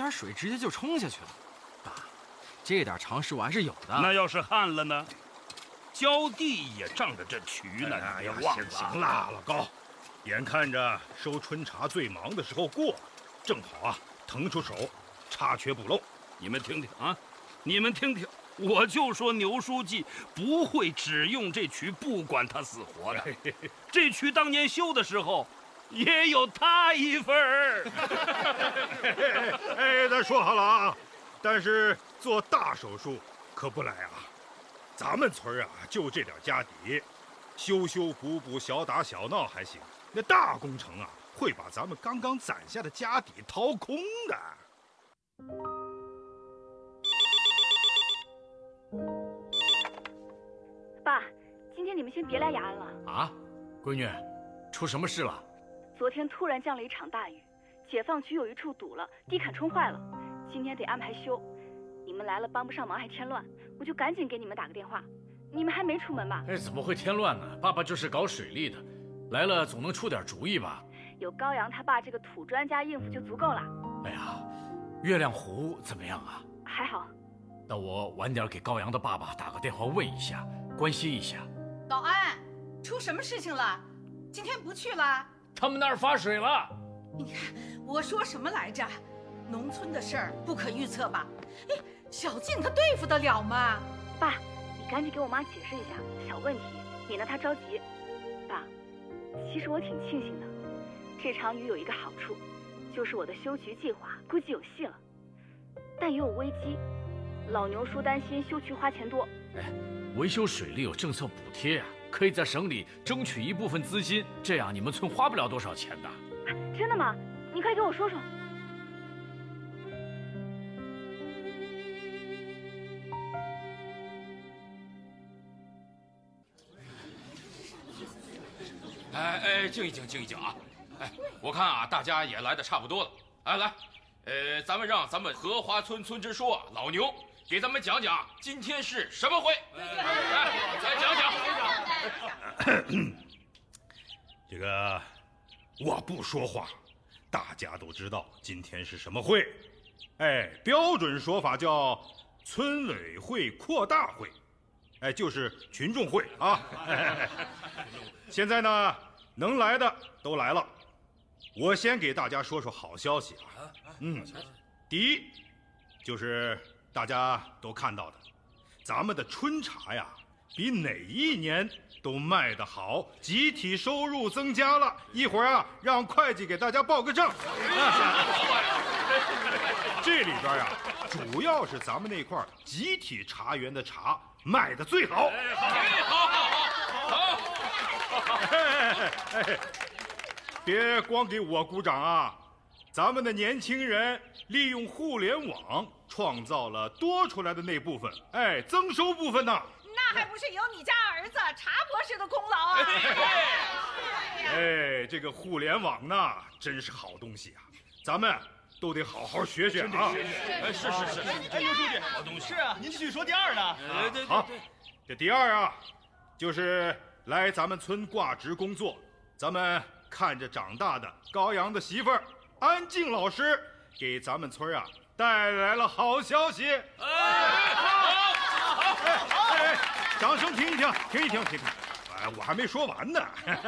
点水直接就冲下去了。爸，这点常识我还是有的。 那要是旱了呢？浇地也仗着这渠呢，你别忘了。 行了，老高，眼看着收春茶最忙的时候过了，正好啊，腾出手，查缺补漏。 你们听听啊，你们听听，我就说牛书记不会只用这渠，不管他死活的。这渠当年修的时候，也有他一份儿。 咱说好了啊，但是做大手术可不来啊。咱们村啊，就这点家底，修修补补、小打小闹还行，那大工程啊，会把咱们刚刚攒下的家底掏空的。 爸，今天你们先别来雅安了。 啊，闺女，出什么事了？ 昨天突然降了一场大雨，解放区有一处堵了，地坎冲坏了，今天得安排修。你们来了帮不上忙还添乱，我就赶紧给你们打个电话。你们还没出门吧？ 怎么会添乱呢？爸爸就是搞水利的，来了总能出点主意吧？ 有高阳他爸这个土专家应付就足够了。 哎呀，月亮湖怎么样啊？ 还好。 那我晚点给高阳的爸爸打个电话问一下，关心一下。 老安，出什么事情了？今天不去了？ 他们那儿发水了。 你看我说什么来着？农村的事儿不可预测吧？哎，小静她对付得了吗？ 爸，你赶紧给我妈解释一下，小问题，免得她着急。爸，其实我挺庆幸的，这场雨有一个好处，就是我的修渠计划估计有戏了。但也有危机，老牛叔担心修渠花钱多。 维修水利有政策补贴啊，可以在省里争取一部分资金，这样你们村花不了多少钱的。 真的吗？你快给我说说。 静一静啊！我看啊，大家也来的差不多了。来，咱们让咱们荷花村村支书老牛给咱们讲讲今天是什么会。来讲讲。 这个我不说话，大家都知道今天是什么会。标准说法叫村委会扩大会，就是群众会啊。现在呢，能来的都来了，我先给大家说说好消息啊。第一，就是大家都看到的，咱们的春茶呀，比哪一年都卖得好，集体收入增加了。一会儿啊，让会计给大家报个账。这里边呀，主要是咱们那块集体茶园的茶卖得最好。别光给我鼓掌啊！咱们的年轻人利用互联网创造了多出来的那部分，增收部分呢。 那还不是有你家儿子茶博士的功劳啊！ 这个互联网呢，真是好东西啊，咱们都得好好学学啊。 是。 牛书记，好东西。是啊，您继续说第二呢。 对。 好，这第二啊，就是来咱们村挂职工作，咱们看着长大的高阳的媳妇儿安静老师给咱们村啊带来了好消息。掌声停一停。我还没说完呢。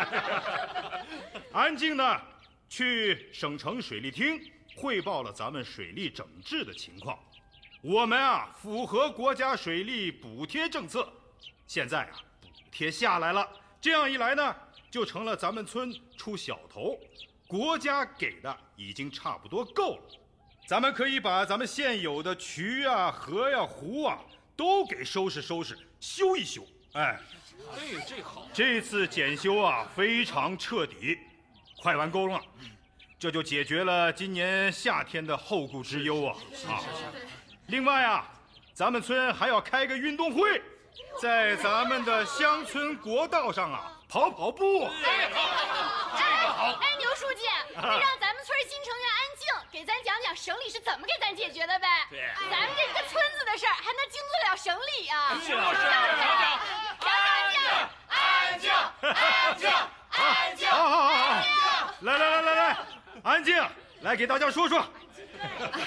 安静呢，去省城水利厅汇报了咱们水利整治的情况。我们啊符合国家水利补贴政策，现在啊补贴下来了，这样一来呢，就成了咱们村出小头，国家给的已经差不多够了。咱们可以把咱们现有的渠啊、河呀、湖啊都给收拾，修一修。 这好。 这次检修啊非常彻底，快完工了，这就解决了今年夏天的后顾之忧啊。另外啊，咱们村还要开个运动会，在咱们的乡村国道上啊跑步。 这个好。 牛书记，得让咱们村新成员安静给咱讲讲省里是怎么给咱解决的呗。 对， 咱们这个村子的事儿还能经得了省里啊？ 安静。 好，来，安静，来给大家说说。